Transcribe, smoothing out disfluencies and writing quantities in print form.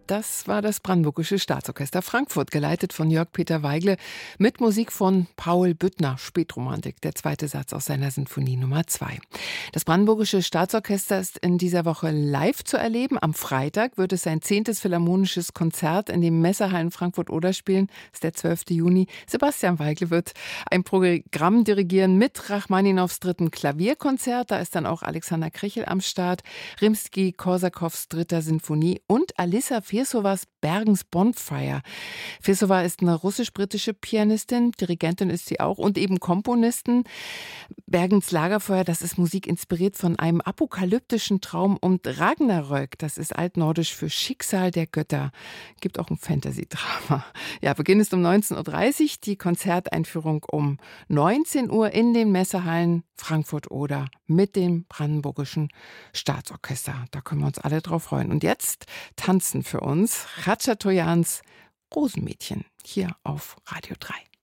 Das war das Brandenburgische Staatsorchester Frankfurt, geleitet von Jörg-Peter Weigle, mit Musik von Paul Büttner, Spätromantik, der zweite Satz aus seiner Sinfonie Nummer 2. Das Brandenburgische Staatsorchester ist in dieser Woche live zu erleben. Am Freitag wird es sein 10. Philharmonisches Konzert in den Messehallen Frankfurt-Oder spielen. Das ist der 12. Juni. Sebastian Weigle wird ein Programm dirigieren mit Rachmaninows 3. Klavierkonzert. Da ist dann auch Alexander Krechel am Start, Rimski-Korsakows 3. Sinfonie und Alissa Firsovas Bergens Bonfire. Firsova ist eine russisch-britische Pianistin, Dirigentin ist sie auch und eben Komponistin. Bergens Lagerfeuer, das ist Musik inspiriert von einem apokalyptischen Traum, und Ragnarök, das ist altnordisch für Schicksal der Götter. Gibt auch ein Fantasy-Drama. Ja, Beginn ist um 19.30 Uhr, die Konzerteinführung um 19 Uhr in den Messehallen Frankfurt-Oder mit dem Brandenburgischen Staatsorchester. Da können wir uns alle drauf freuen. Und jetzt tanzen für uns Khachaturians Rosenmädchen hier auf Radio 3.